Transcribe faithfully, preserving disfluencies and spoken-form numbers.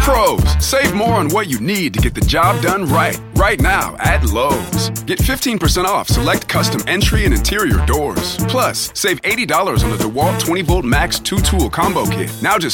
Pros, save more on what you need to get the job done right. Right now at Lowe's. Get fifteen percent off select custom entry and interior doors. Plus, save eighty dollars on the DeWalt twenty volt Max two tool combo kit. Now just